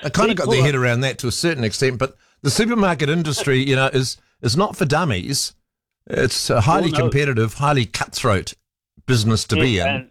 I kind of got their head around that to a certain extent, but the supermarket industry, is not for dummies. It's a highly competitive, highly cutthroat business to be in.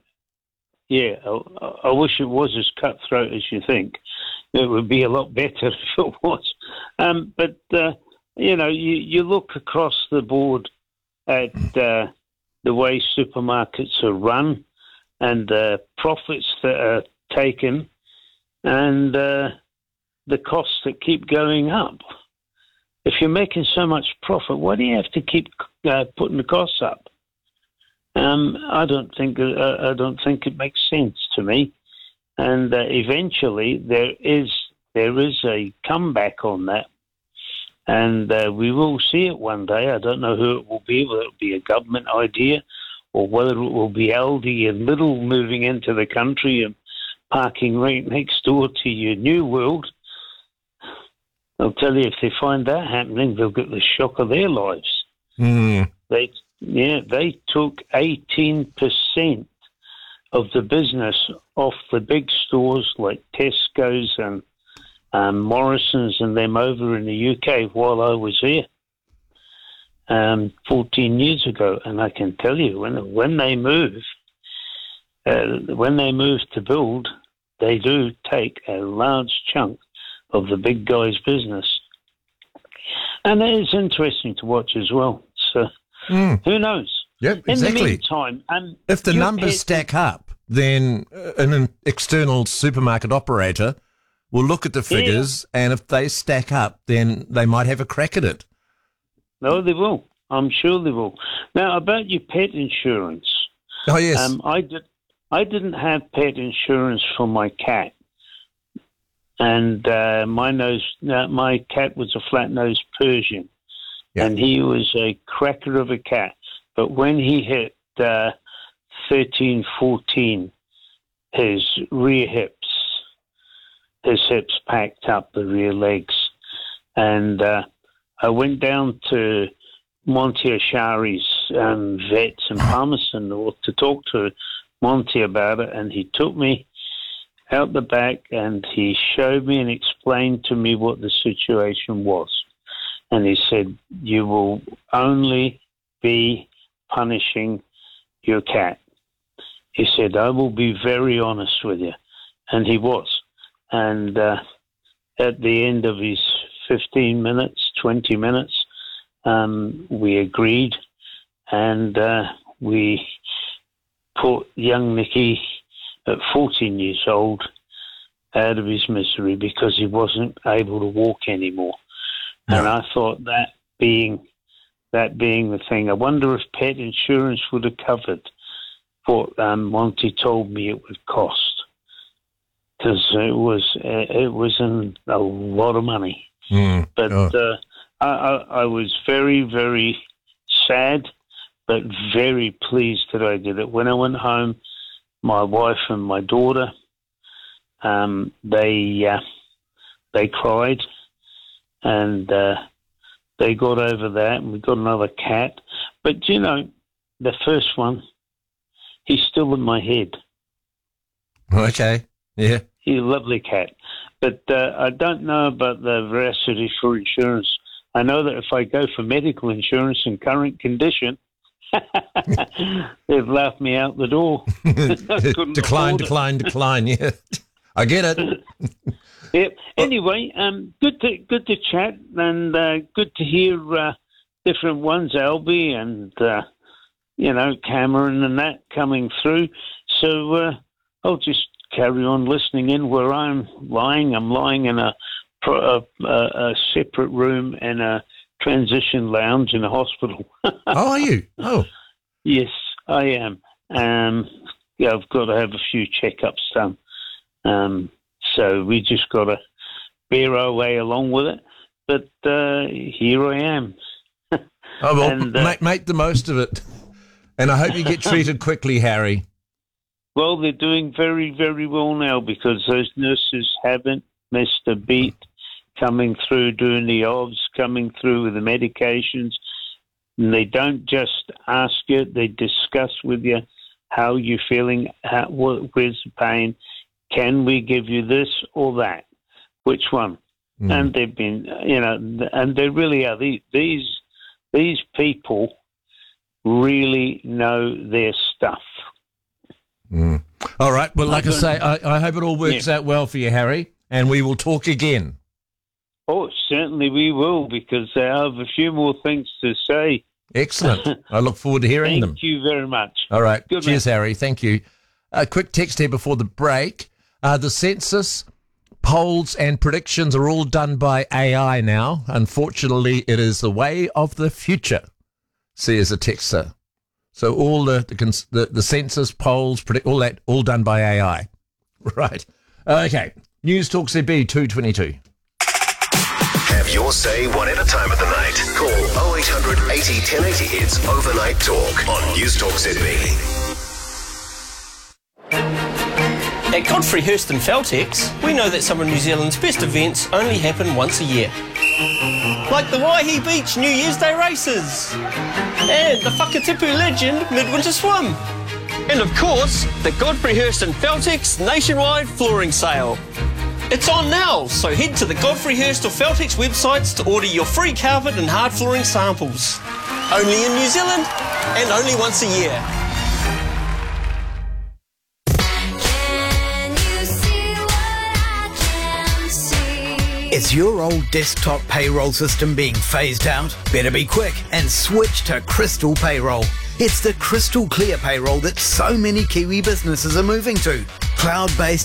I wish it was as cutthroat as you think. It would be a lot better if it was. But you look across the board at the way supermarkets are run and the profits that are taken and the costs that keep going up. If you're making so much profit, why do you have to keep putting the costs up? I don't think it makes sense to me. And eventually there is a comeback on that, and we will see it one day. I don't know who it will be, whether it will be a government idea or whether it will be Aldi and Lidl moving into the country and parking right next door to your New World. I'll tell you, if they find that happening, they'll get the shock of their lives. They took 18% of the business off the big stores like Tesco's and Morrison's and them over in the UK while I was here 14 years ago. And I can tell you, when they move to build, they do take a large chunk of the big guy's business. And it is interesting to watch as well. So who knows? Yep, exactly. In the meantime, if the numbers stack up, then an external supermarket operator will look at the figures, and if they stack up, then they might have a crack at it. No, they will. I'm sure they will. Now, about your pet insurance. Oh, yes. I didn't have pet insurance for my cat. And my cat was a flat-nosed Persian, and he was a cracker of a cat. But when he hit 13, 14, his hips packed up, the rear legs. And I went down to Monty Ashari's vets in Palmerston North to talk to Monty about it, and he took me out the back and he showed me and explained to me what the situation was. And he said, you will only be punishing your cat. He said, I will be very honest with you. And he was. And at the end of his 15 minutes, 20 minutes, we agreed, and we put young Nicky at 14 years old out of his misery because he wasn't able to walk anymore. No. And I thought that being the thing, I wonder if pet insurance would have covered what Monty told me it would cost, because it was in a lot of money. But I was very, very sad, but very pleased that I did it. When I went home, my wife and my daughter, they cried, and they got over that, and we got another cat. But, the first one, he's still in my head. Okay, yeah. He's a lovely cat. But I don't know about the veracity for insurance. I know that if I go for medical insurance in current condition, they've laughed me out the door. Decline, yeah. I get it. Yep. Anyway, good to chat, and good to hear different ones, Albie and Cameron and that coming through. So I'll just carry on listening in where I'm lying. I'm lying in a separate room in a transition lounge in a hospital. Oh, are you? Oh, yes, I am. I've got to have a few checkups done. So we just got to bear our way along with it. But here I am. Oh, well, and, make the most of it. And I hope you get treated quickly, Harry. Well, they're doing very, very well now because those nurses haven't missed a beat coming through, doing the OBS, coming through with the medications. And they don't just ask you, they discuss with you how you're feeling, where's the pain, can we give you this or that? which one. And they've been, and they really are. These people really know their stuff. All right. Well, like I say, I hope it all works out well for you, Harry, and we will talk again. Oh, certainly we will, because I have a few more things to say. Excellent. I look forward to hearing them. Thank you very much. All right. Good, cheers, man. Harry. Thank you. A quick text here before the break. The census, polls and predictions are all done by AI now. Unfortunately, it is the way of the future, says a texter. So all the census, polls, all done by AI. Right. Okay. News Talk ZB 222. Have your say whatever time of the night. Call 0800 80 1080. It's Overnight Talk on News Talk ZB. At Godfrey Hirst and Feltex, we know that some of New Zealand's best events only happen once a year. Like the Waihi Beach New Year's Day races, and the Whakatipu Legend Midwinter Swim, and of course, the Godfrey Hirst and Feltex nationwide flooring sale. It's on now, so head to the Godfrey Hirst or Feltex websites to order your free carpet and hard flooring samples. Only in New Zealand, and only once a year. Is your old desktop payroll system being phased out? Better be quick and switch to Crystal Payroll. It's the crystal clear payroll that so many Kiwi businesses are moving to. Cloud-based